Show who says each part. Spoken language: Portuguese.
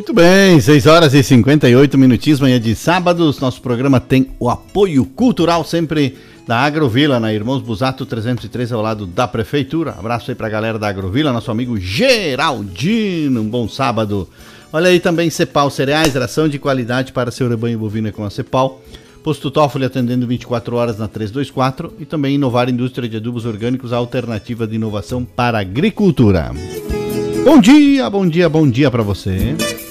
Speaker 1: Muito bem, 6 horas e 58 minutinhos, manhã de sábado. Nosso programa tem o apoio cultural sempre da Agrovila, na Irmãos Busato 303, ao lado da Prefeitura. Abraço aí pra galera da Agrovila, nosso amigo Geraldino, um bom sábado. Olha aí também Cepal Cereais, ração de qualidade para seu rebanho bovino com a Cepal. Posto Toffoli atendendo 24 horas na 324 e também Inovar Indústria de Adubos Orgânicos, a alternativa de inovação para a agricultura. Bom dia, bom dia, bom dia para você.